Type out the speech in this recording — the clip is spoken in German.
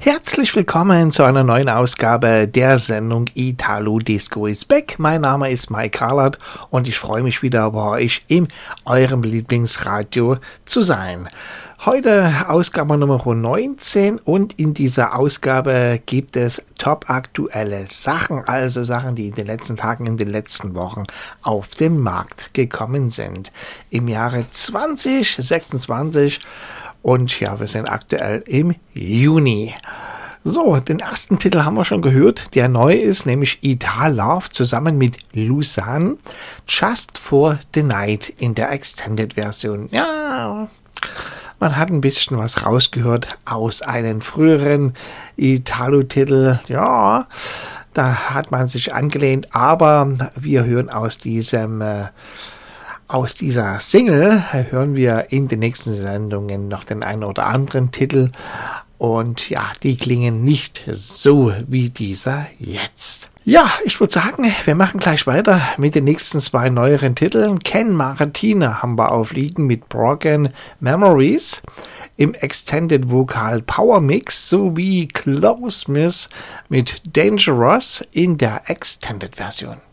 Herzlich willkommen zu einer neuen Ausgabe der Sendung Italo Disco is Back. Mein Name ist Mike Harlert und ich freue mich wieder bei euch in eurem Lieblingsradio zu sein. Heute Ausgabe Nummer 19 und in dieser Ausgabe gibt es top aktuelle Sachen, also Sachen, die in den letzten Tagen, in den letzten Wochen auf den Markt gekommen sind. Im Jahre 2026 und ja, wir sind aktuell im Juni. So, den ersten Titel haben wir schon gehört, der neu ist, nämlich Italove zusammen mit Lusan, Just for the Night in der Extended-Version. Ja, man hat ein bisschen was rausgehört aus einem früheren Italo-Titel. Ja, da hat man sich angelehnt, aber wir hören aus dieser Single hören wir in den nächsten Sendungen noch den einen oder anderen Titel und ja, die klingen nicht so wie dieser jetzt. Ja, ich würde sagen, wir machen gleich weiter mit den nächsten zwei neueren Titeln. Ken Martina haben wir aufliegen mit Broken Memories im Extended Vocal Power Mix sowie Close Miss mit Dangerous in der Extended Version.